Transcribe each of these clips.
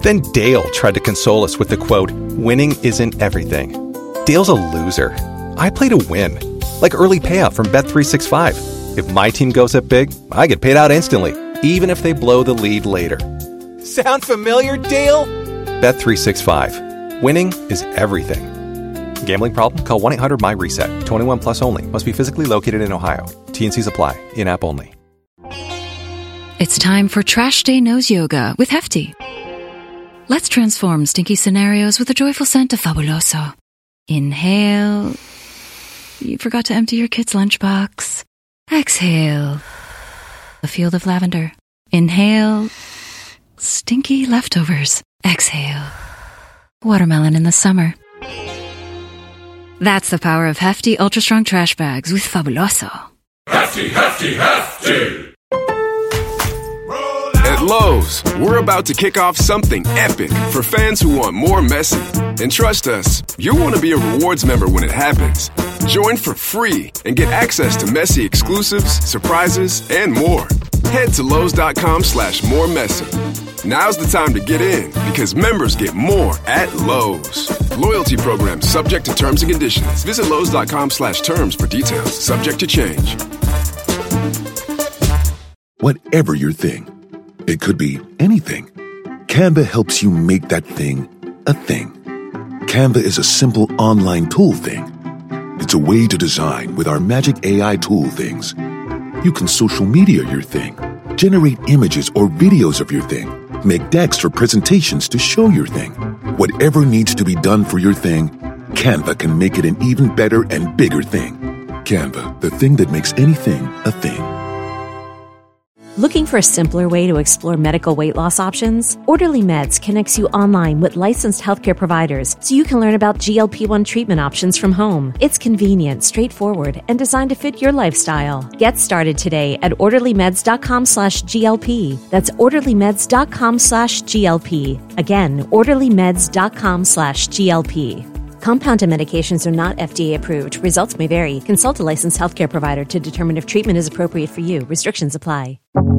Then Dale tried to console us with the quote, "Winning isn't everything." Dale's a loser. I play to win. Like early payout from Bet365. If my team goes up big, I get paid out instantly, even if they blow the lead later. Sound familiar, Dale? Bet365. Winning is everything. Gambling problem? Call 1-800-MY-RESET. 21 plus only. Must be physically located in Ohio. T&Cs apply. In-app only. It's time for Trash Day Nose Yoga with Hefty. Let's transform stinky scenarios with a joyful scent of Fabuloso. Inhale. You forgot to empty your kid's lunchbox. Exhale. A field of lavender. Inhale. Stinky leftovers. Exhale. Watermelon in the summer. That's the power of Hefty Ultra Strong Trash Bags with Fabuloso. Hefty, Hefty, Hefty! At Lowe's, we're about to kick off something epic for fans who want more Messi. And trust us, you'll want to be a rewards member when it happens. Join for free and get access to Messi exclusives, surprises, and more. Head to Lowe's.com/moremessy. Now's the time to get in because members get more at Lowe's. Loyalty program subject to terms and conditions. Visit Lowe's.com/terms for details. Subject to change. Whatever your thing, it could be anything. Canva helps you make that thing a thing. Canva is a simple online tool thing. It's a way to design with our magic AI tool things. You can social media your thing, generate images or videos of your thing, make decks for presentations to show your thing. Whatever needs to be done for your thing, Canva can make it an even better and bigger thing. Canva, the thing that makes anything a thing. Looking for a simpler way to explore medical weight loss options? Orderly Meds connects you online with licensed healthcare providers so you can learn about GLP-1 treatment options from home. It's convenient, straightforward, and designed to fit your lifestyle. Get started today at orderlymeds.com/GLP. That's orderlymeds.com/GLP. Again, orderlymeds.com/GLP. Compounded medications are not FDA approved. Results may vary. Consult a licensed healthcare provider to determine if treatment is appropriate for you. Restrictions apply.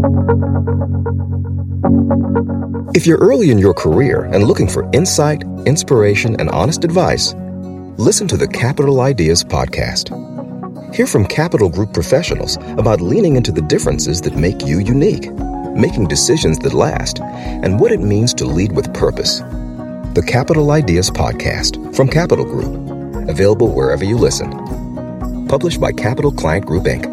If you're early in your career and looking for insight, inspiration, and honest advice, listen to the Capital Ideas podcast. Hear from Capital Group professionals about leaning into the differences that make you unique, making decisions that last, and what it means to lead with purpose. The Capital Ideas Podcast from Capital Group. Available wherever you listen. Published by Capital Client Group, Inc.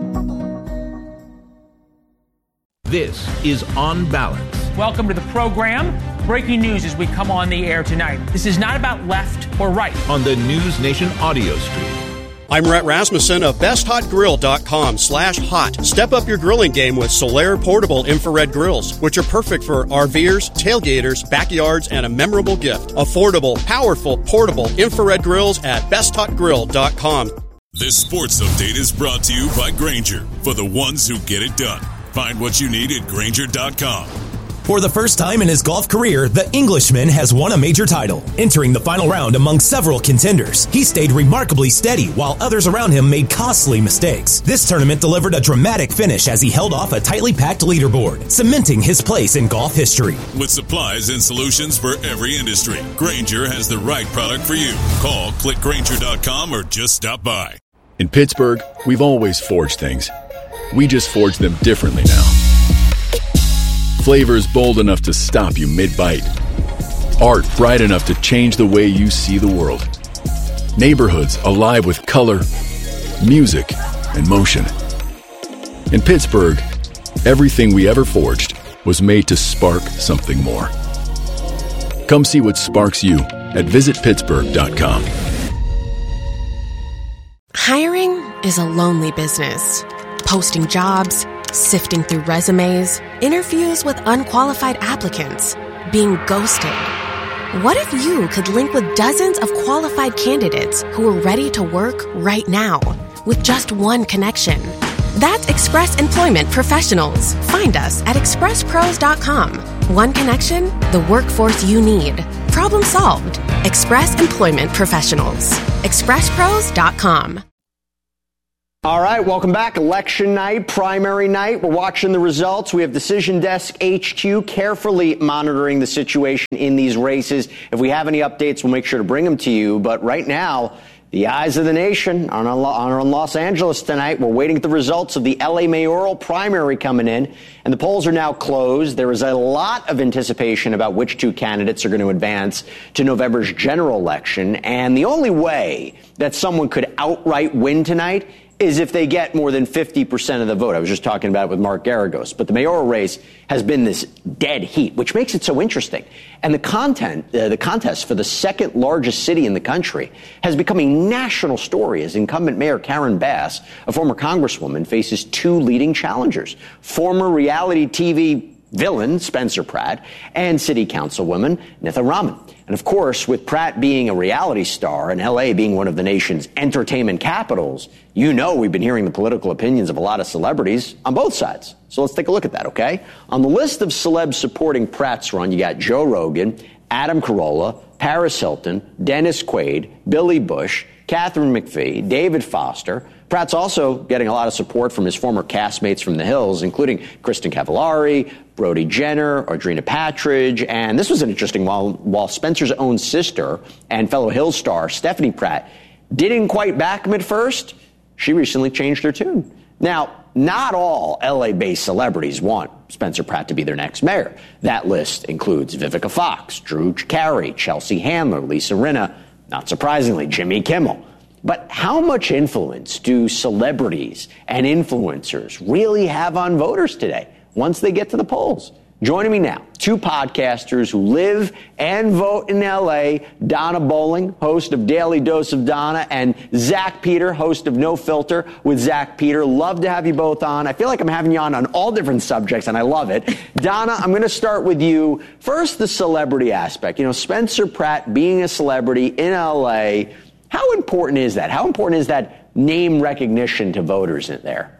This is On Balance. Welcome to the program. Breaking news as we come on the air tonight. This is not about left or right. On the News Nation audio stream. I'm Rhett Rasmussen of BestHotGrill.com/hot. Step up your grilling game with Solaire portable infrared grills, which are perfect for RVers, tailgaters, backyards, and a memorable gift. Affordable, powerful, portable infrared grills at BestHotGrill.com. This sports update is brought to you by Grainger, for the ones who get it done. Find what you need at Grainger.com. For the first time in his golf career, the Englishman has won a major title. Entering the final round among several contenders, he stayed remarkably steady while others around him made costly mistakes. This tournament delivered a dramatic finish as he held off a tightly packed leaderboard, cementing his place in golf history. With supplies and solutions for every industry, Grainger has the right product for you. Call, click Grainger.com, or just stop by. In Pittsburgh, we've always forged things. We just forge them differently now. Flavors bold enough to stop you mid-bite. Art bright enough to change the way you see the world. Neighborhoods alive with color, music, and motion. In Pittsburgh, everything we ever forged was made to spark something more. Come see what sparks you at visitpittsburgh.com. Hiring is a lonely business. Posting jobs, sifting through resumes, interviews with unqualified applicants, being ghosted. What if you could link with dozens of qualified candidates who are ready to work right now with just one connection? That's Express Employment Professionals. Find us at expresspros.com. One connection, the workforce you need. Problem solved. Express Employment Professionals. expresspros.com. All right, welcome back. Election night, primary night. We're watching the results. We have Decision Desk HQ carefully monitoring the situation in these races. If we have any updates, we'll make sure to bring them to you. But right now, the eyes of the nation are on Los Angeles tonight. We're waiting for the results of the LA mayoral primary coming in, and the polls are now closed. There is a lot of anticipation about which two candidates are going to advance to November's general election. And the only way that someone could outright win tonight is if they get more than 50% of the vote. I was just talking about it with Mark Garagos. But the mayoral race has been this dead heat, which makes it so interesting. And the contest for the second largest city in the country has become a national story as incumbent Mayor Karen Bass, a former congresswoman, faces two leading challengers, former reality TV villain Spencer Pratt and city councilwoman Nitha Raman. And of course, with Pratt being a reality star and LA being one of the nation's entertainment capitals, you know we've been hearing the political opinions of a lot of celebrities on both sides. So let's take a look at that, okay? On the list of celebs supporting Pratt's run, you got Joe Rogan, Adam Carolla, Paris Hilton, Dennis Quaid, Billy Bush, Catherine McPhee, David Foster. Pratt's also getting a lot of support from his former castmates from The Hills, including Kristen Cavallari, Brody Jenner, Audrina Patridge, and this was an interesting one. While Spencer's own sister and fellow Hills star Stephanie Pratt didn't quite back him at first, she recently changed her tune. Now, not all LA-based celebrities want Spencer Pratt to be their next mayor. That list includes Vivica Fox, Drew Carey, Chelsea Handler, Lisa Rinna, not surprisingly, Jimmy Kimmel. But how much influence do celebrities and influencers really have on voters today once they get to the polls? Joining me now, two podcasters who live and vote in L.A., Donna Bowling, host of Daily Dose of Donna, and Zach Peter, host of No Filter with Zach Peter. Love to have you both on. I feel like I'm having you on all different subjects, and I love it. Donna, I'm going to start with you. First, the celebrity aspect. You know, Spencer Pratt being a celebrity in L.A., how important is that? How important is that name recognition to voters in there?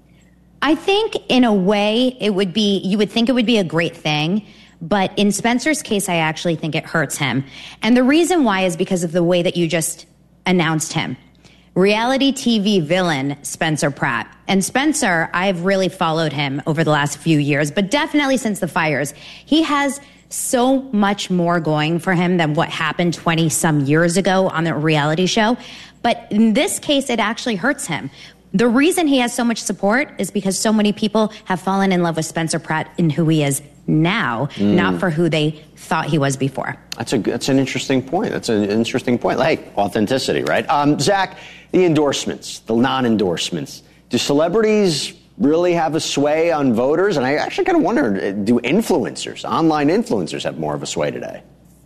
I think in a way you would think it would be a great thing, but in Spencer's case, I actually think it hurts him. And the reason why is because of the way that you just announced him. Reality TV villain Spencer Pratt. And Spencer, I've really followed him over the last few years, but definitely since the fires. He has so much more going for him than what happened 20 some years ago on the reality show. But in this case, it actually hurts him. The reason he has so much support is because so many people have fallen in love with Spencer Pratt in who he is now, not for who they thought he was before. That's an interesting point. That's an interesting point. Like authenticity, right? Zach, the endorsements, the non-endorsements. Do celebrities really have a sway on voters? And I actually kind of wonder, do influencers, online influencers, have more of a sway today?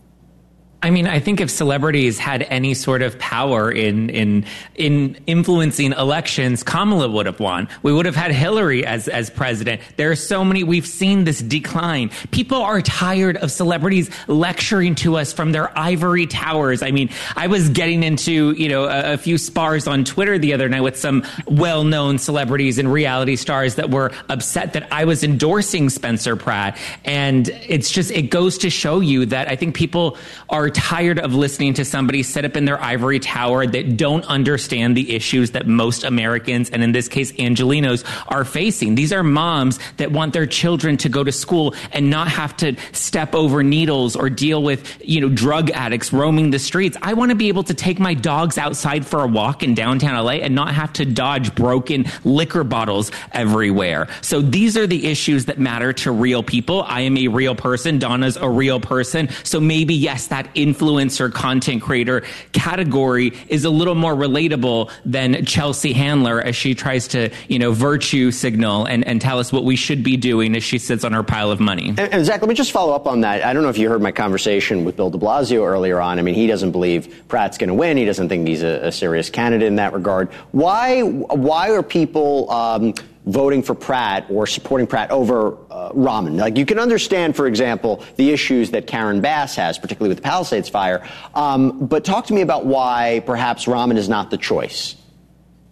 I mean, I think if celebrities had any sort of power in influencing elections, Kamala would have won. We would have had Hillary as president. There are so many. We've seen this decline. People are tired of celebrities lecturing to us from their ivory towers. I mean, I was getting into, a few spars on Twitter the other night with some well-known celebrities and reality stars that were upset that I was endorsing Spencer Pratt. And it goes to show you that I think people are tired of listening to somebody sit up in their ivory tower that don't understand the issues that most Americans, and in this case, Angelenos, are facing. These are moms that want their children to go to school and not have to step over needles or deal with, drug addicts roaming the streets. I want to be able to take my dogs outside for a walk in downtown LA and not have to dodge broken liquor bottles everywhere. So these are the issues that matter to real people. I am a real person. Donna's a real person. So maybe, yes, that influencer content creator category is a little more relatable than Chelsea Handler as she tries to, virtue signal and tell us what we should be doing as she sits on her pile of money. And Zach, let me just follow up on that. I don't know if you heard my conversation with Bill de Blasio earlier on. I mean, he doesn't believe Pratt's going to win. He doesn't think he's a serious candidate in that regard. Why are people voting for Pratt or supporting Pratt over Raman? Like, you can understand, for example, the issues that Karen Bass has, particularly with the Palisades fire. But talk to me about why perhaps Raman is not the choice.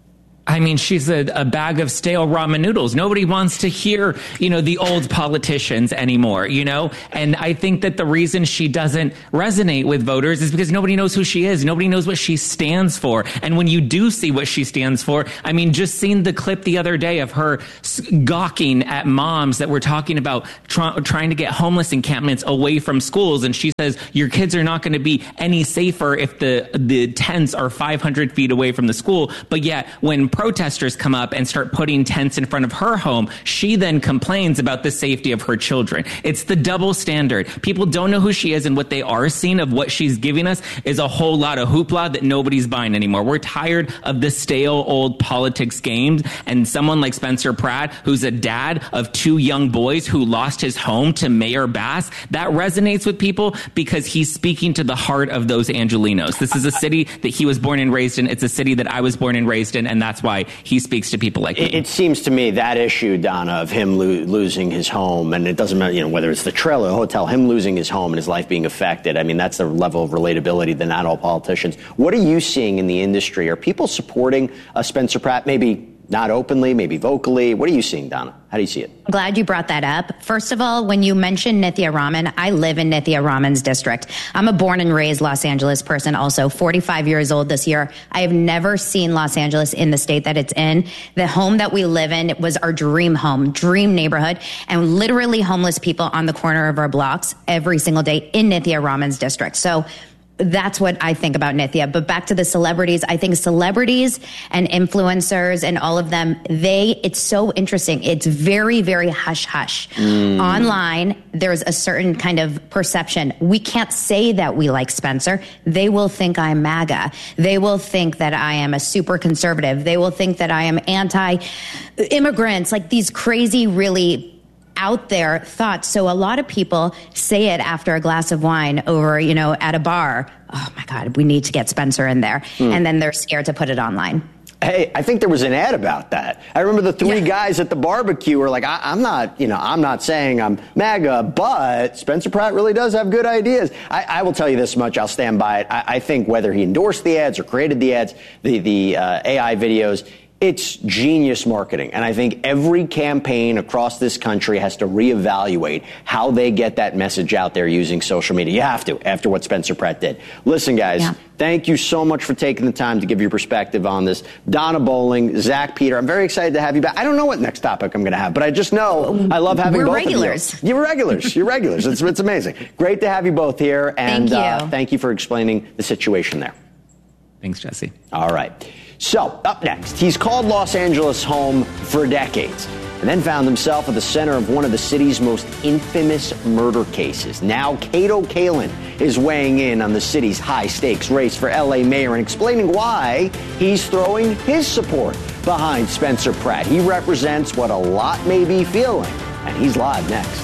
I mean, she's a bag of stale ramen noodles. Nobody wants to hear, the old politicians anymore, And I think that the reason she doesn't resonate with voters is because nobody knows who she is. Nobody knows what she stands for. And when you do see what she stands for, I mean, just seeing the clip the other day of her gawking at moms that were talking about trying to get homeless encampments away from schools. And she says, your kids are not going to be any safer if the tents are 500 feet away from the school. But yet, when protesters come up and start putting tents in front of her home, she then complains about the safety of her children. It's the double standard. People don't know who she is, and what they are seeing of what she's giving us is a whole lot of hoopla that nobody's buying anymore. We're tired of the stale old politics games, and someone like Spencer Pratt, who's a dad of 2 young boys who lost his home to Mayor Bass, that resonates with people because he's speaking to the heart of those Angelenos. This is a city that he was born and raised in. It's a city that I was born and raised in, and that's why he speaks to people like me. It seems to me that issue, Donna, of him losing his home, and it doesn't matter, whether it's the trailer or the hotel, him losing his home and his life being affected. I mean, that's the level of relatability that not all politicians. What are you seeing in the industry? Are people supporting Spencer Pratt? Maybe not openly, maybe vocally. What are you seeing, Donna? How do you see it? I'm glad you brought that up. First of all, when you mentioned Nithya Raman, I live in Nithya Raman's district. I'm a born and raised Los Angeles person, also 45 years old this year. I have never seen Los Angeles in the state that it's in. The home that we live in was our dream home, dream neighborhood, and literally homeless people on the corner of our blocks every single day in Nithya Raman's district. So that's what I think about Nithya. But back to the celebrities, I think celebrities and influencers and all of them, it's so interesting. It's very, very hush-hush. Online, there's a certain kind of perception. We can't say that we like Spencer. They will think I'm MAGA. They will think that I am a super conservative. They will think that I am anti-immigrants, like these crazy, really out there thoughts. So a lot of people say it after a glass of wine over, at a bar. Oh my God, we need to get Spencer in there. And then they're scared to put it online. Hey, I think there was an ad about that. I remember the 3 guys at the barbecue were like, I'm not saying I'm MAGA, but Spencer Pratt really does have good ideas. I will tell you this much. I'll stand by it. I think whether he endorsed the ads or created the ads, the AI videos, it's genius marketing. And I think every campaign across this country has to reevaluate how they get that message out there using social media. You have to, after what Spencer Pratt did. Listen, guys, thank you so much for taking the time to give your perspective on this. Donna Bowling, Zach Peter, I'm very excited to have you back. I don't know what next topic I'm going to have, but I just know I love having both regulars. of you. You're regulars. You're regulars. It's amazing. Great to have you both here. And thank you for explaining the situation there. Thanks, Jesse. All right. So, up next, he's called Los Angeles home for decades and then found himself at the center of one of the city's most infamous murder cases. Now, Kato Kaelin is weighing in on the city's high-stakes race for L.A. mayor and explaining why he's throwing his support behind Spencer Pratt. He represents what a lot may be feeling, and he's live next.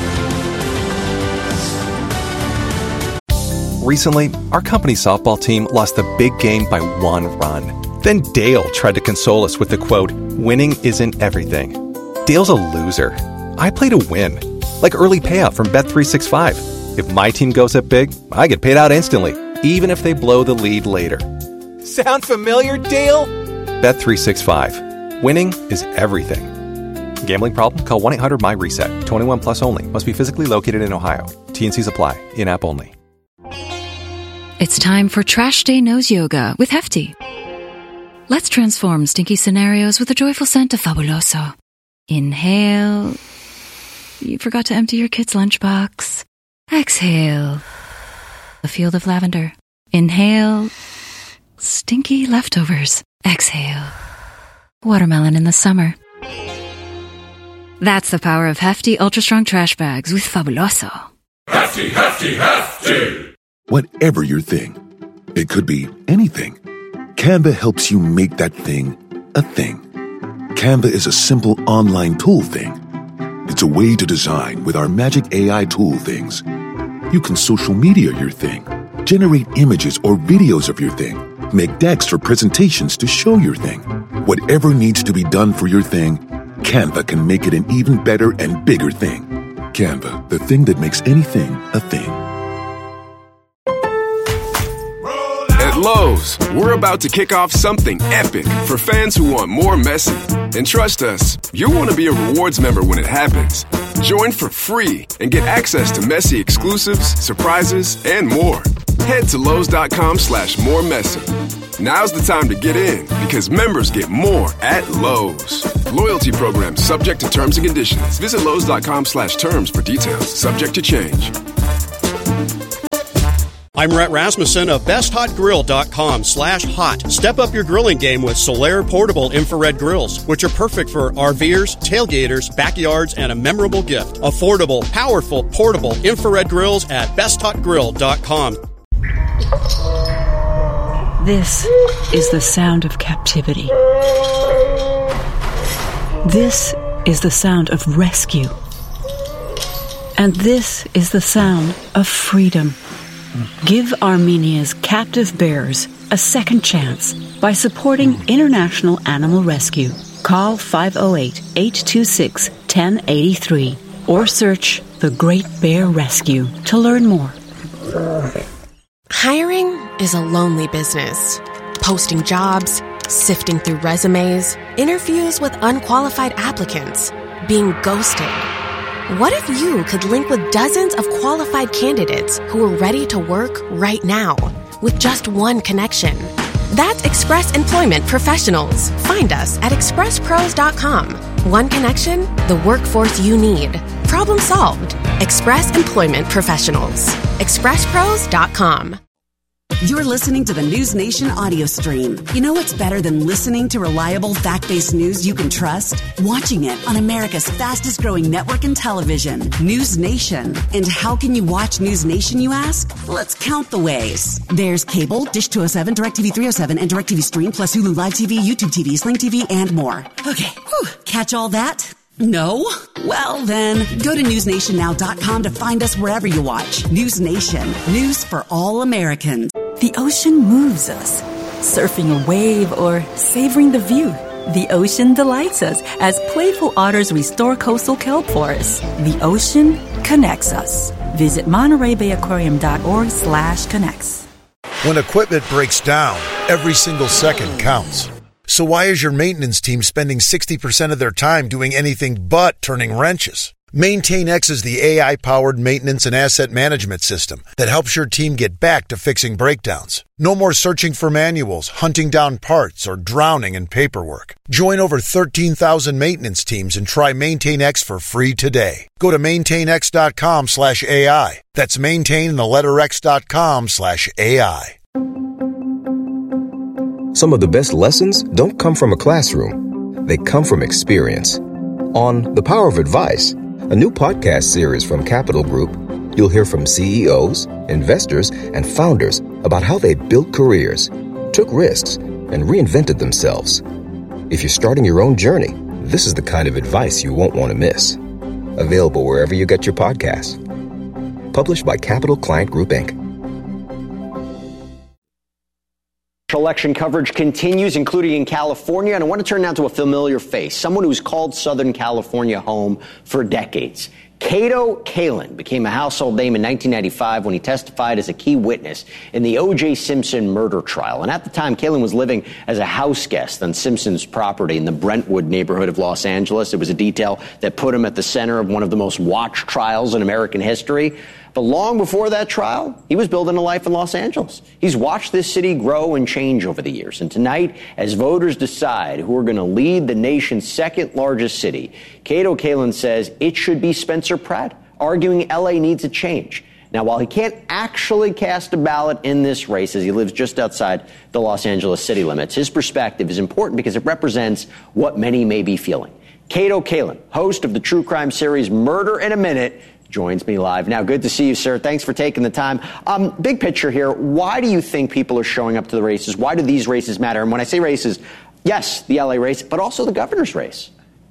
Recently, our company's softball team lost the big game by 1 run. Then Dale tried to console us with the quote, winning isn't everything. Dale's a loser. I play to win. Like early payout from Bet365. If my team goes up big, I get paid out instantly, even if they blow the lead later. Sound familiar, Dale? Bet365. Winning is everything. Gambling problem? Call 1-800-MY-RESET. 21 plus only. Must be physically located in Ohio. T&Cs apply. In-app only. It's time for Trash Day Nose Yoga with Hefty. Let's transform stinky scenarios with a joyful scent of Fabuloso. Inhale. You forgot to empty your kid's lunchbox. Exhale. A field of lavender. Inhale. Stinky leftovers. Exhale. Watermelon in the summer. That's the power of Hefty Ultra Strong Trash Bags with Fabuloso. Hefty, Hefty, Hefty! Whatever your thing, it could be anything. Canva helps you make that thing a thing. Canva is a simple online tool thing. It's a way to design with our magic AI tool things. You can social media your thing, generate images or videos of your thing, make decks for presentations to show your thing. Whatever needs to be done for your thing, Canva can make it an even better and bigger thing. Canva, the thing that makes anything a thing. At Lowe's, we're about to kick off something epic for fans who want more Messi. And trust us, you'll want to be a rewards member when it happens. Join for free and get access to Messi exclusives, surprises, and more. Head to Lowe's.com/more-Messi. Now's the time to get in because members get more at Lowe's. Loyalty program subject to terms and conditions. Visit Lowe's.com/terms for details. Subject to change. I'm Rhett Rasmussen of BestHotGrill.com/hot. Step up your grilling game with Solaire portable infrared grills, which are perfect for RVers, tailgaters, backyards, and a memorable gift. Affordable, powerful, portable infrared grills at BestHotGrill.com. This is the sound of captivity. This is the sound of rescue. And this is the sound of freedom. Give Armenia's captive bears a second chance by supporting International Animal Rescue. Call 508-826-1083 or search The Great Bear Rescue to learn more. Hiring is a lonely business. Posting jobs, sifting through resumes, interviews with unqualified applicants, being ghosted. What if you could link with dozens of qualified candidates who are ready to work right now with just one connection? That's Express Employment Professionals. Find us at expresspros.com. One connection, the workforce you need. Problem solved. Express Employment Professionals. expresspros.com. You're listening to the News Nation audio stream. You know what's better than listening to reliable, fact-based news you can trust? Watching it on America's fastest-growing network in television, News Nation. And how can you watch News Nation, you ask? Let's count the ways. There's cable, Dish 207, DirecTV 307, and DirecTV Stream, plus Hulu Live TV, YouTube TV, Sling TV, and more. Okay, catch all that? No? Well, then, go to newsnationnow.com to find us wherever you watch. News Nation. News for all Americans. The ocean moves us. Surfing a wave or savoring the view. The ocean delights us as playful otters restore coastal kelp forests. The ocean connects us. Visit MontereyBayAquarium.org/connects. When equipment breaks down, every single second counts. So why is your maintenance team spending 60% of their time doing anything but turning wrenches? MaintainX is the AI-powered maintenance and asset management system that helps your team get back to fixing breakdowns. No more searching for manuals, hunting down parts, or drowning in paperwork. Join over 13,000 maintenance teams and try MaintainX for free today. Go to maintainx.com/AI. That's maintain the letter X.com/AI. Some of the best lessons don't come from a classroom. They come from experience. On The Power of Advice, a new podcast series from Capital Group, you'll hear from CEOs, investors, and founders about how they built careers, took risks, and reinvented themselves. If you're starting your own journey, this is the kind of advice you won't want to miss. Available wherever you get your podcasts. Published by Capital Client Group, Inc. Election coverage continues, including in California, and I want to turn now to a familiar face, someone who's called Southern California home for decades. Kato Kaelin became a household name in 1995 when he testified as a key witness in the O.J. Simpson murder trial. And at the time, Kaelin was living as a house guest on Simpson's property in the Brentwood neighborhood of Los Angeles. It was a detail that put him at the center of one of the most watched trials in American history. But long before that trial, he was building a life in Los Angeles. He's watched this city grow and change over the years. And tonight, as voters decide who are going to lead the nation's second largest city, Kato Kaelin says it should be Spencer Pratt, arguing L.A. needs a change. Now, while he can't actually cast a ballot in this race, as he lives just outside the Los Angeles city limits, his perspective is important because it represents what many may be feeling. Kato Kaelin, host of the true crime series Murder in a Minute, joins me live now. Good to see you, sir. Thanks for taking the time. Big picture here. Why do you think people are showing up to the races? Why do these races matter? And when I say races, yes, the L.A. race, but also the governor's race.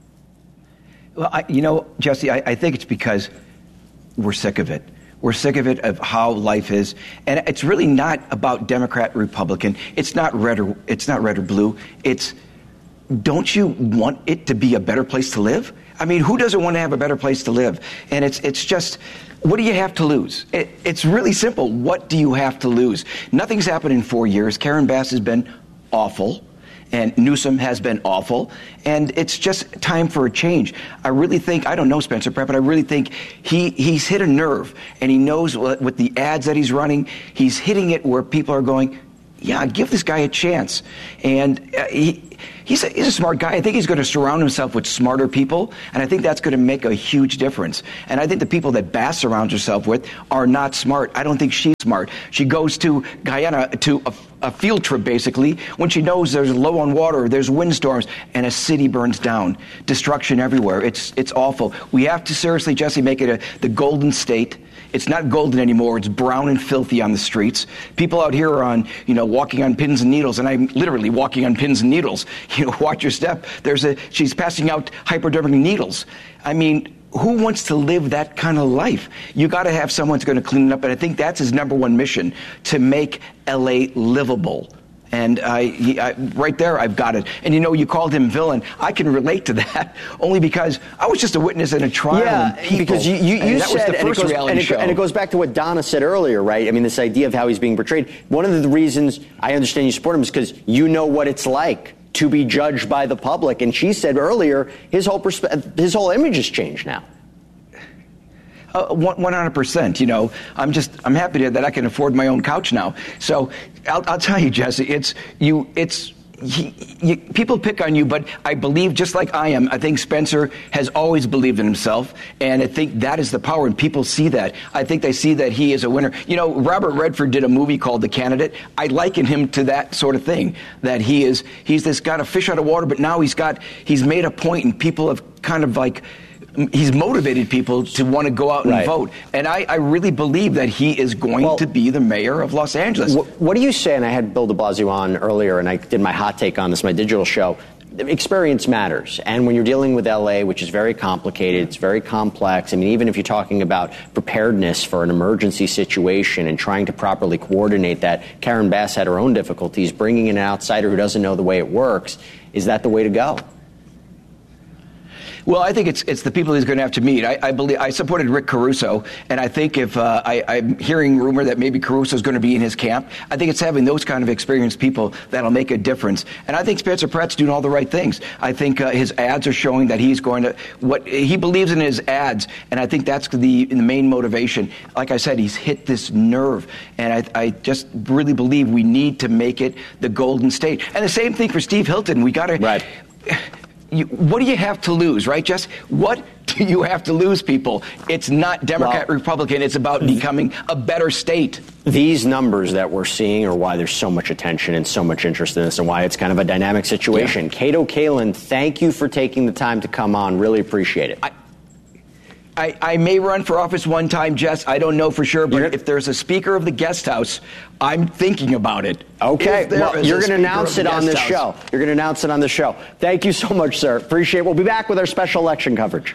Well, Jesse, I think it's because we're sick of it. We're sick of it, of how life is. And it's really not about Democrat, Republican. It's not red or blue. It's, don't you want it to be a better place to live? I mean, who doesn't want to have a better place to live? And it's just, what do you have to lose? It's really simple. What do you have to lose? Nothing's happened in 4 years. Karen Bass has been awful. And Newsom has been awful, and it's just time for a change. I really think, I don't know Spencer Pratt, but I really think he's hit a nerve, and he knows with the ads that he's running, he's hitting it where people are going, yeah, give this guy a chance. And he's a smart guy. I think he's going to surround himself with smarter people, and I think that's going to make a huge difference. And I think the people that Bass surrounds herself with are not smart. I don't think she's smart. She goes to Guyana to a field trip, basically, when she knows there's low on water, there's windstorms, and a city burns down. Destruction everywhere. It's awful. We have to seriously, Jesse, make it the Golden State. It's not golden anymore. It's brown and filthy on the streets. People out here are on, walking on pins and needles, and I'm literally walking on pins and needles. Watch your step. She's passing out hypodermic needles. I mean, who wants to live that kind of life? You got to have someone who's going to clean it up, and I think that's his number one mission, to make L.A. livable. And I right there, I've got it. And you called him villain. I can relate to that only because I was just a witness in a trial. Yeah, because you that said, was the first reality show. And it goes back to what Donna said earlier, right? I mean, this idea of how he's being portrayed. One of the reasons I understand you support him is because you know what it's like to be judged by the public. And she said earlier, his whole image has changed now. 100%. I'm happy that I can afford my own couch now. So I'll tell you, Jesse, people pick on you, but I believe, just like I am, I think Spencer has always believed in himself, and I think that is the power, and people see that. I think they see that he is a winner. Robert Redford did a movie called The Candidate. I liken him to that sort of thing, that he's this got a fish out of water, but now he's made a point, and people have kind of he's motivated people to want to go out and vote. And I really believe that he is going to be the mayor of Los Angeles. What do you say, and I had Bill de Blasio on earlier, and I did my hot take on this, my digital show. Experience matters. And when you're dealing with L.A., which is very complicated, it's very complex. I mean, even if you're talking about preparedness for an emergency situation and trying to properly coordinate that, Karen Bass had her own difficulties. Bringing in an outsider who doesn't know the way it works, is that the way to go? Well, I think it's the people he's going to have to meet. I believe I supported Rick Caruso, and I think if I'm hearing rumor that maybe Caruso's going to be in his camp, I think it's having those kind of experienced people that'll make a difference. And I think Spencer Pratt's doing all the right things. I think his ads are showing that he's going to what he believes in his ads, and I think that's the main motivation. Like I said, he's hit this nerve, and I just really believe we need to make it the Golden State. And the same thing for Steve Hilton. We got to. Right. What do you have to lose, right, Jess? What do you have to lose, people? It's not Democrat, Republican. It's about becoming a better state. These numbers that we're seeing are why there's so much attention and so much interest in this, and why it's kind of a dynamic situation. Yeah. Cato Kalin, thank you for taking the time to come on. Really appreciate it. I may run for office one time, Jess. I don't know for sure, but if there's a Speaker of the Guest House, I'm thinking about it. Okay, well, you're going to announce it on this show. You're going to announce it on the show. Thank you so much, sir. Appreciate it. We'll be back with our special election coverage.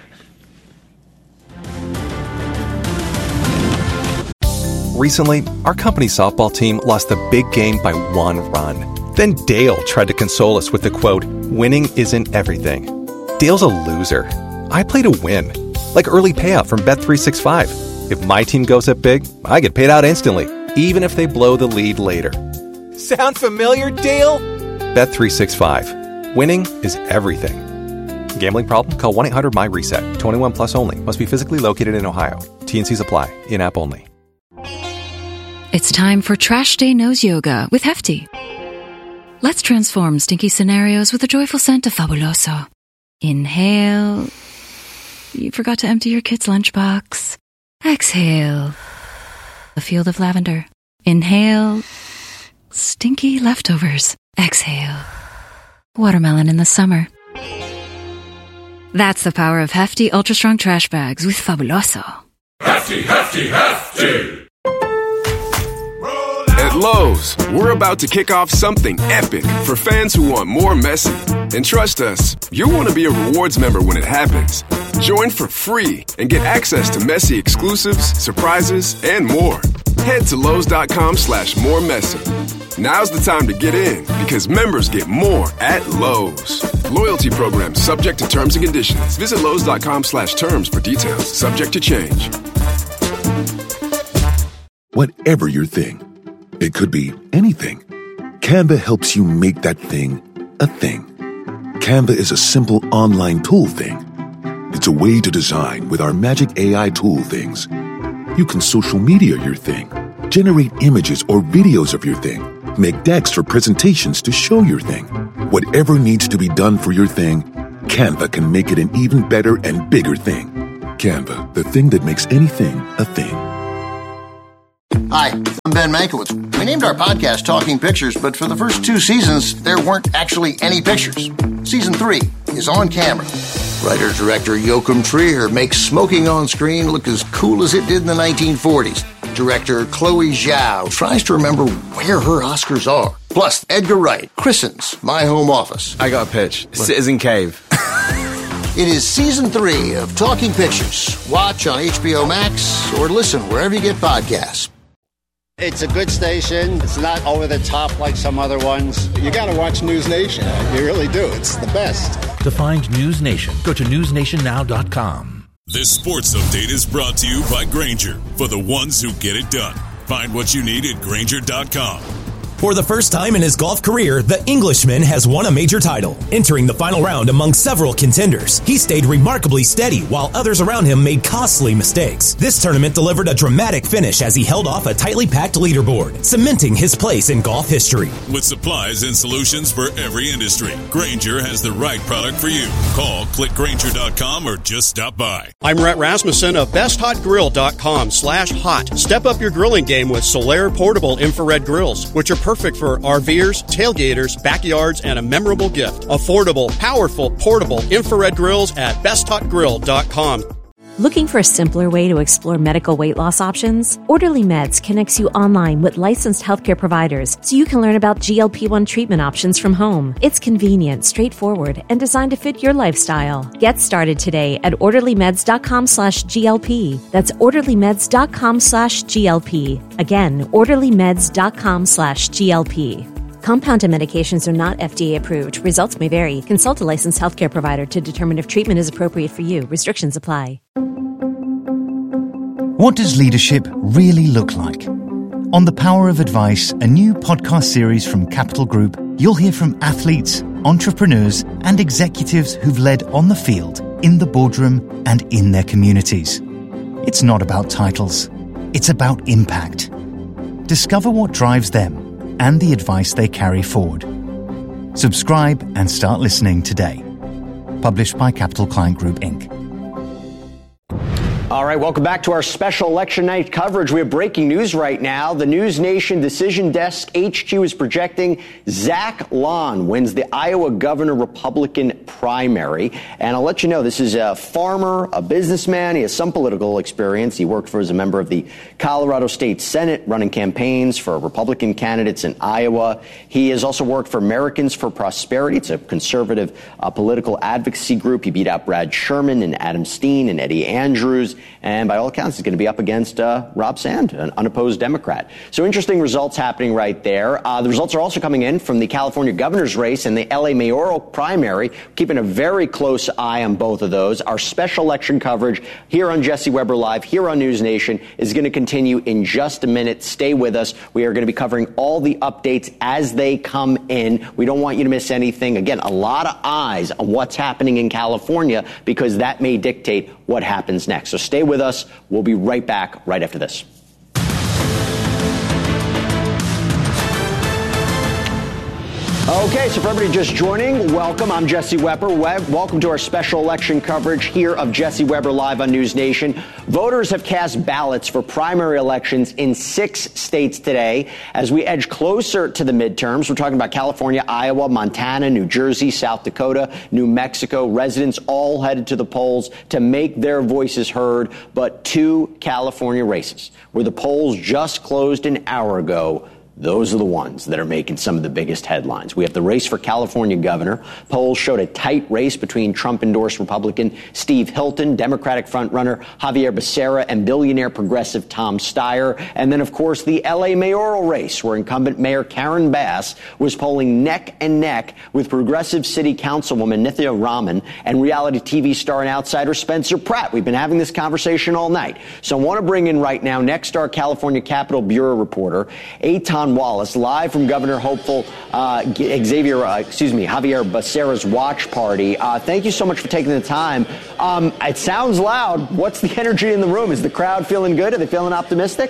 Recently, our company softball team lost the big game by 1 run. Then Dale tried to console us with the quote, "Winning isn't everything." Dale's a loser. I play to win. Like early payout from Bet365. If my team goes up big, I get paid out instantly, even if they blow the lead later. Sound familiar, Dale? Bet365. Winning is everything. Gambling problem? Call 1-800-MY-RESET. 21 plus only. Must be physically located in Ohio. T&Cs apply. In-app only. It's time for Trash Day Nose Yoga with Hefty. Let's transform stinky scenarios with a joyful scent of Fabuloso. Inhale. You forgot to empty your kid's lunchbox. Exhale. A field of lavender. Inhale. Stinky leftovers. Exhale. Watermelon in the summer. That's the power of Hefty Ultra Strong Trash Bags with Fabuloso. Hefty, Hefty, Hefty! At Lowe's, we're about to kick off something epic for fans who want more messy. And trust us, you'll want to be a rewards member when it happens. Join for free and get access to messy exclusives, surprises, and more. Head to Lowe's.com/more messy. Now's the time to get in because members get more at Lowe's. Loyalty program subject to terms and conditions. Visit Lowe's.com/terms for details. Subject to change. Whatever your thing, it could be anything. Canva helps you make that thing a thing. Canva is a simple online tool thing. It's a way to design with our magic AI tool things. You can social media your thing, generate images or videos of your thing, make decks for presentations to show your thing. Whatever needs to be done for your thing, Canva can make it an even better and bigger thing. Canva, the thing that makes anything a thing. Hi, I'm Ben Mankiewicz. We named our podcast Talking Pictures, but for the first 2 seasons, there weren't actually any pictures. Season 3 is on camera. Writer-director Joachim Trier makes smoking on screen look as cool as it did in the 1940s. Director Chloe Zhao tries to remember where her Oscars are. Plus, Edgar Wright christens My Home Office. I got a pitch. Citizen Cave. It is Season 3 of Talking Pictures. Watch on HBO Max or listen wherever you get podcasts. It's a good station. It's not over the top like some other ones. You got to watch News Nation. You really do. It's the best. To find News Nation, go to newsnationnow.com. This sports update is brought to you by Grainger, for the ones who get it done. Find what you need at Grainger.com. For the first time in his golf career, the Englishman has won a major title. Entering the final round among several contenders, he stayed remarkably steady while others around him made costly mistakes. This tournament delivered a dramatic finish as he held off a tightly packed leaderboard, cementing his place in golf history. With supplies and solutions for every industry, Grainger has the right product for you. Call, click Grainger.com, or just stop by. I'm Rhett Rasmussen of BestHotGrill.com/hot. Step up your grilling game with Solaire portable infrared grills, which are perfect for RVers, tailgaters, backyards, and a memorable gift. Affordable, powerful, portable infrared grills at BestHotGrill.com. Looking for a simpler way to explore medical weight loss options? Orderly Meds connects you online with licensed healthcare providers so you can learn about GLP-1 treatment options from home. It's convenient, straightforward, and designed to fit your lifestyle. Get started today at orderlymeds.com/GLP. That's orderlymeds.com/GLP. Again, orderlymeds.com/GLP. Compounded medications are not FDA approved. Results may vary. Consult a licensed healthcare provider to determine if treatment is appropriate for you. Restrictions apply. What does leadership really look like? On The Power of Advice, a new podcast series from Capital Group, you'll hear from athletes, entrepreneurs, and executives who've led on the field, in the boardroom, and in their communities. It's not about titles. It's about impact. Discover what drives them and the advice they carry forward. Subscribe and start listening today. Published by Capital Client Group, Inc. All right, welcome back to our special election night coverage. We have breaking news right now. The News Nation Decision Desk HQ is projecting Zach Lahn wins the Iowa governor Republican primary. And I'll let you know, this is a farmer, a businessman. He has some political experience. He worked as a member of the Colorado State Senate, running campaigns for Republican candidates in Iowa. He has also worked for Americans for Prosperity. It's a conservative political advocacy group. He beat out Brad Sherman and Adam Steen and Eddie Andrews. And by all accounts, he's going to be up against Rob Sand, an unopposed Democrat. So interesting results happening right there. The results are also coming in from the California governor's race and the LA mayoral primary. Keeping a very close eye on both of those. Our special election coverage here on Jesse Weber Live, here on News Nation, is going to continue in just a minute. Stay with us. We are going to be covering all the updates as they come in. We don't want you to miss anything. Again, a lot of eyes on what's happening in California because that may dictate what happens next. So stay with us. We'll be right back right after this. Okay, so for everybody just joining, welcome. I'm Jesse Weber. Welcome to our special election coverage here of Jesse Weber Live on News Nation. Voters have cast ballots for primary elections in 6 states today. As we edge closer to the midterms, we're talking about California, Iowa, Montana, New Jersey, South Dakota, New Mexico. Residents all headed to the polls to make their voices heard, but 2 California races where the polls just closed an hour ago. those are the ones that are making some of the biggest headlines. We have the race for California governor. Polls showed a tight race between Trump-endorsed Republican Steve Hilton, Democratic frontrunner Javier Becerra, and billionaire progressive Tom Steyer. And then, of course, the L.A. mayoral race, where incumbent Mayor Karen Bass was polling neck and neck with progressive city councilwoman Nithya Raman and reality TV star and outsider Spencer Pratt. We've been having this conversation all night. So I want to bring in right now Nexstar California Capitol Bureau reporter Eitan Wallace, live from Governor hopeful Javier Becerra's watch party. Thank you so much for taking the time. It sounds loud. What's the energy in the room? Is the crowd feeling good? Are they feeling optimistic?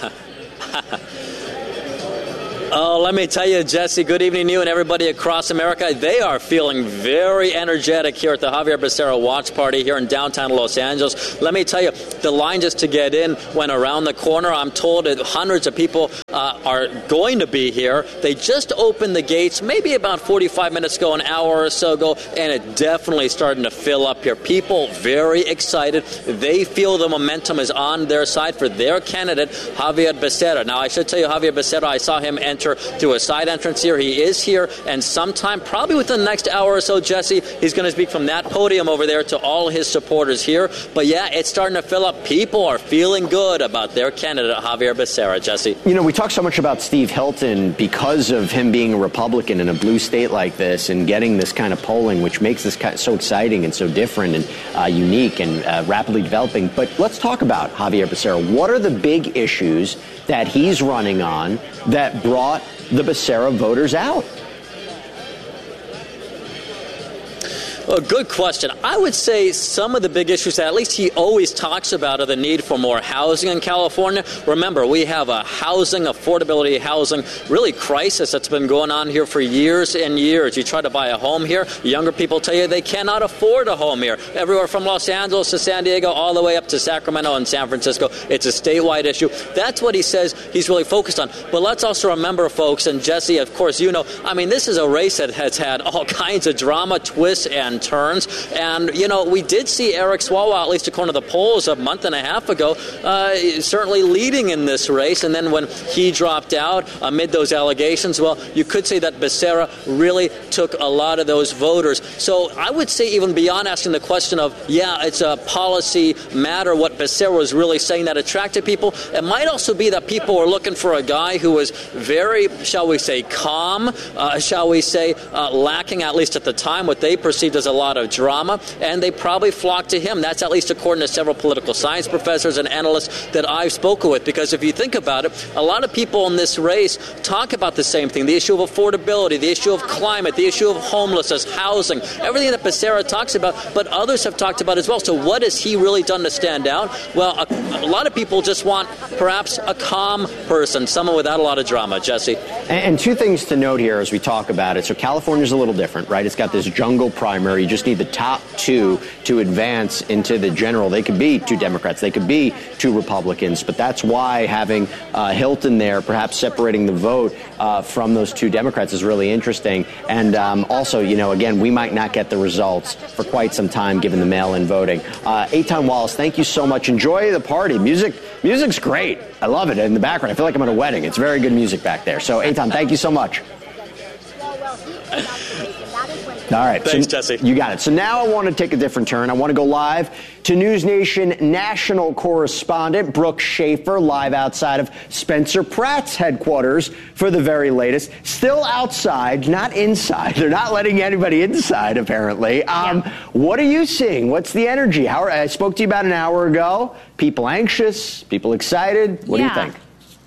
Oh, let me tell you, Jesse, good evening to you and everybody across America. They are feeling very energetic here at the Javier Becerra Watch Party here in downtown Los Angeles. Let me tell you, the line just to get in went around the corner. I'm told that hundreds of people are going to be here. They just opened the gates maybe about 45 minutes ago, an hour or so ago, and it definitely starting to fill up here. People very excited. They feel the momentum is on their side for their candidate, Javier Becerra. Now, I should tell you, Javier Becerra, I saw him enter through a side entrance here. He is here, and sometime, probably within the next hour or so, Jesse, he's going to speak from that podium over there to all his supporters here. But yeah, it's starting to fill up. People are feeling good about their candidate, Javier Becerra, Jesse. You know, we talk so much about Steve Hilton because of him being a Republican in a blue state like this and getting this kind of polling, which makes this so exciting and so different and unique and rapidly developing. But let's talk about Javier Becerra. What are the big issues that he's running on that brought the Becerra voters out? Well, good question. I would say some of the big issues that at least he always talks about are the need for more housing in California. Remember, we have a affordability housing, really crisis that's been going on here for years and years. You try to buy a home here, younger people tell you they cannot afford a home here. Everywhere from Los Angeles to San Diego, all the way up to Sacramento and San Francisco. It's a statewide issue. That's what he says he's really focused on. But let's also remember, folks, and Jesse, of course, you know, I mean, this is a race that has had all kinds of drama, twists, and turns. And, you know, we did see Eric Swalwell, at least according to the polls a month and a half ago, certainly leading in this race. And then when he dropped out amid those allegations, well, you could say that Becerra really took a lot of those voters. So I would say even beyond asking the question of, yeah, it's a policy matter, what Becerra was really saying that attracted people, it might also be that people were looking for a guy who was very, shall we say, calm, lacking, at least at the time, what they perceived as a lot of drama, and they probably flocked to him. That's at least according to several political science professors and analysts that I've spoken with, because if you think about it, a lot of people in this race talk about the same thing, the issue of affordability, the issue of climate, the issue of homelessness, housing, everything that Becerra talks about, but others have talked about as well. So what has he really done to stand out? Well, a lot of people just want perhaps a calm person, someone without a lot of drama, Jesse. And two things to note here as we talk about it. So California's a little different, right? It's got this jungle primary. You just need the top two to advance into the general. They could be two Democrats. They could be two Republicans. But that's why having Hilton there, perhaps separating the vote from those two Democrats, is really interesting. And also, you know, again, we might not get the results for quite some time given the mail-in voting. Eitan Wallace, thank you so much. Enjoy the party. Music's great. I love it in the background. I feel like I'm at a wedding. It's very good music back there. So, Eitan, thank you so much. All right. Thanks, Jesse. You got it. So now I want to take a different turn. I want to go live to News Nation national correspondent Brooke Schaefer, live outside of Spencer Pratt's headquarters for the very latest. Still outside, not inside. They're not letting anybody inside, apparently. What are you seeing? What's the energy? I spoke to you about an hour ago. People anxious? People excited? What do you think?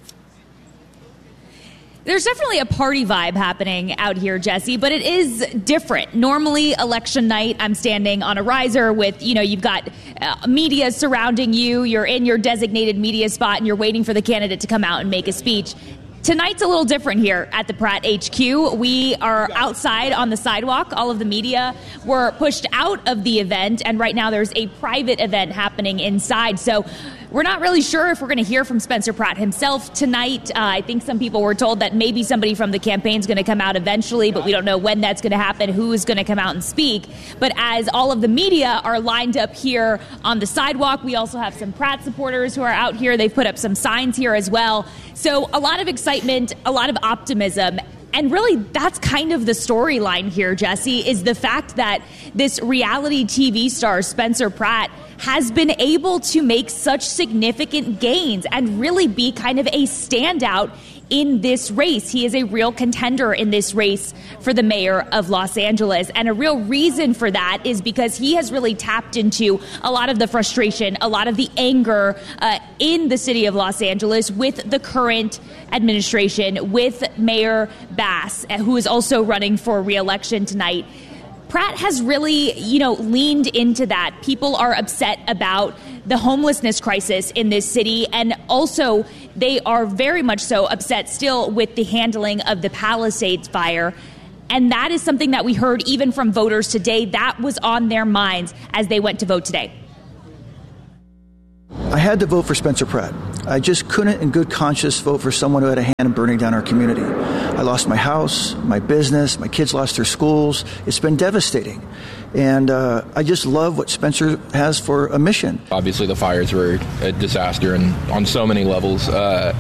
There's definitely a party vibe happening out here, Jesse, but it is different. Normally, election night, I'm standing on a riser with, you've got media surrounding you. You're in your designated media spot, and you're waiting for the candidate to come out and make a speech. Tonight's a little different here at the Pratt HQ. We are outside on the sidewalk. All of the media were pushed out of the event, and right now there's a private event happening inside. So we're not really sure if we're going to hear from Spencer Pratt himself tonight. I think some people were told that maybe somebody from the campaign is going to come out eventually, but we don't know when that's going to happen, who is going to come out and speak. But as all of the media are lined up here on the sidewalk, we also have some Pratt supporters who are out here. They've put up some signs here as well. So a lot of excitement, a lot of optimism. And really, that's kind of the storyline here, Jesse, is the fact that this reality TV star, Spencer Pratt, has been able to make such significant gains and really be kind of a standout in this race. He is a real contender in this race for the mayor of Los Angeles. And a real reason for that is because he has really tapped into a lot of the frustration, a lot of the anger in the city of Los Angeles with the current administration, with Mayor Bass, who is also running for re-election tonight. Pratt has really, leaned into that. People are upset about the homelessness crisis in this city, and also they are very much so upset still with the handling of the Palisades fire. And that is something that we heard even from voters today. That was on their minds as they went to vote today. I had to vote for Spencer Pratt. I just couldn't in good conscience vote for someone who had a hand in burning down our community. I lost my house, my business, my kids lost their schools. It's been devastating. And I just love what Spencer has for a mission. Obviously, the fires were a disaster and on so many levels. But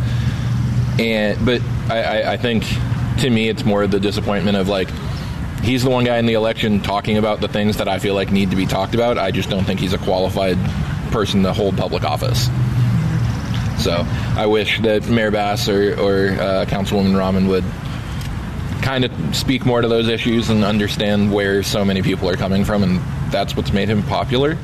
I think, to me, it's more the disappointment of, he's the one guy in the election talking about the things that I feel like need to be talked about. I just don't think he's a qualified person to hold public office. So I wish that Mayor Bass or Councilwoman Rahman would kind of speak more to those issues and understand where so many people are coming from, and that's what's made him popular.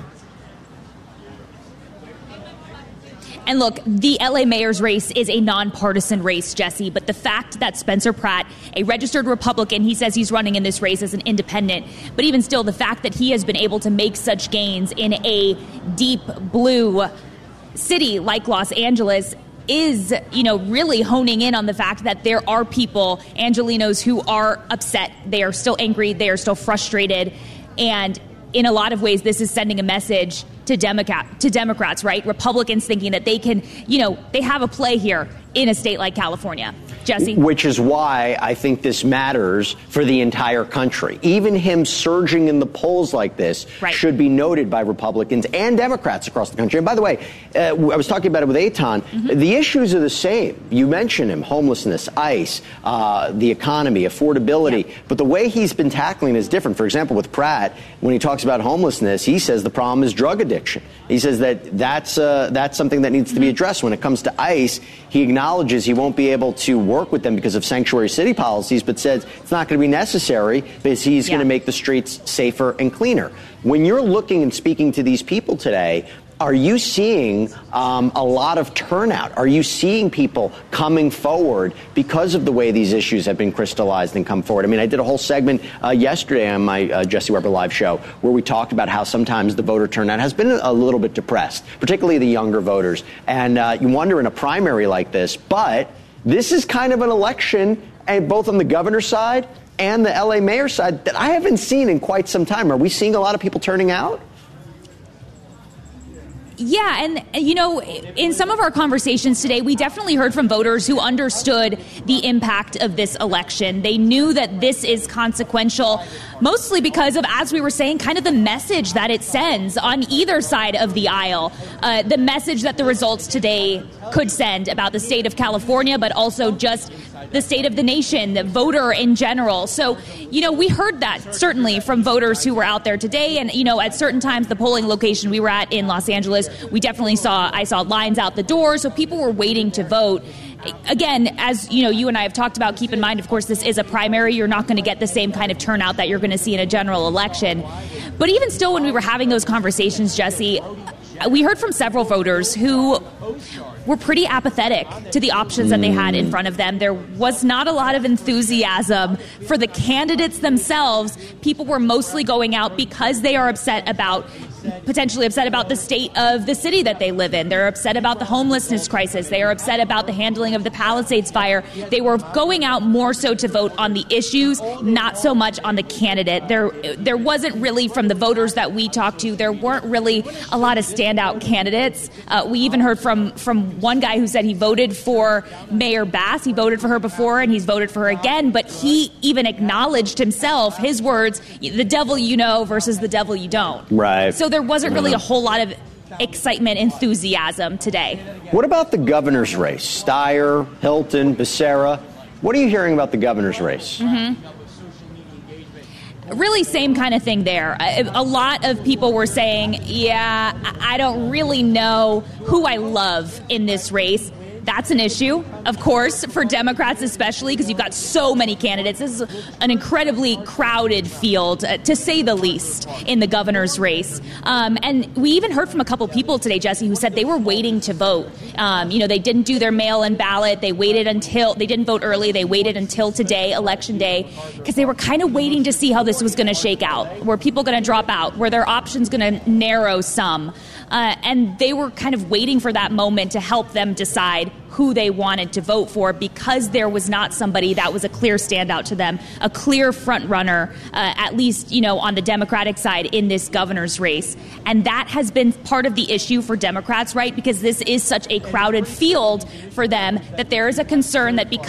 And look, the LA mayor's race is a nonpartisan race, Jesse, but the fact that Spencer Pratt, a registered Republican, he says he's running in this race as an independent, but even still, the fact that he has been able to make such gains in a deep blue city like Los Angeles is, really honing in on the fact that there are people, Angelenos, who are upset. They are still angry. They are still frustrated. And in a lot of ways, this is sending a message to Democrats, right? Republicans thinking that they can, they have a play here in a state like California. Jesse? Which is why I think this matters for the entire country. Even him surging in the polls like this should be noted by Republicans and Democrats across the country. And by the way, I was talking about it with Eitan. Mm-hmm. The issues are the same. You mentioned him, homelessness, ICE, the economy, affordability. Yeah. But the way he's been tackling is different. For example, with Pratt, when he talks about homelessness, he says the problem is drug addiction. He says that's something that needs to be addressed. When it comes to ICE, he acknowledges he won't be able to work with them because of sanctuary city policies, but says it's not going to be necessary because he's going to make the streets safer and cleaner. When you're looking and speaking to these people today, are you seeing a lot of turnout? Are you seeing people coming forward because of the way these issues have been crystallized and come forward? I mean, I did a whole segment yesterday on my Jesse Weber Live show where we talked about how sometimes the voter turnout has been a little bit depressed, particularly the younger voters. And you wonder in a primary like this, but this is kind of an election, both on the governor's side and the LA mayor's side, that I haven't seen in quite some time. Are we seeing a lot of people turning out? Yeah, and, in some of our conversations today, we definitely heard from voters who understood the impact of this election. They knew that this is consequential, mostly because of, as we were saying, kind of the message that it sends on either side of the aisle. The message that the results today could send about the state of California, but also just the state of the nation, the voter in general. So, we heard that certainly from voters who were out there today. And, at certain times, the polling location we were at in Los Angeles, we definitely I saw lines out the door. So people were waiting to vote. Again, as you and I have talked about, keep in mind, of course, this is a primary. You're not going to get the same kind of turnout that you're going to see in a general election. But even still, when we were having those conversations, Jesse, we heard from several voters who were pretty apathetic to the options that they had in front of them. There was not a lot of enthusiasm for the candidates themselves. People were mostly going out because they are upset about potentially upset about the state of the city that they live in. They're upset about the homelessness crisis. They are upset about the handling of the Palisades fire. They were going out more so to vote on the issues, not so much on the candidate. There wasn't really, from the voters that we talked to, there weren't really a lot of standout candidates. We even heard from one guy who said he voted for Mayor Bass. He voted for her before, and he's voted for her again. But he even acknowledged himself, his words, the devil you know versus the devil you don't. Right. So there wasn't really a whole lot of excitement, enthusiasm today. What about the governor's race? Steyer, Hilton, Becerra. What are you hearing about the governor's race? Really same kind of thing there. A lot of people were saying, yeah, I don't really know who I love in this race. That's an issue, of course, for Democrats especially, because you've got so many candidates. This is an incredibly crowded field, to say the least, in the governor's race. And we even heard from a couple people today, Jesse, who said they were waiting to vote. They didn't do their mail-in ballot. They didn't vote early. They waited until today, Election Day, because they were kind of waiting to see how this was going to shake out. Were people going to drop out? Were their options going to narrow some? And they were kind of waiting for that moment to help them decide who they wanted to vote for, because there was not somebody that was a clear standout to them, a clear front runner, at least, on the Democratic side in this governor's race. And that has been part of the issue for Democrats, right? Because this is such a crowded field for them, that there is a concern that because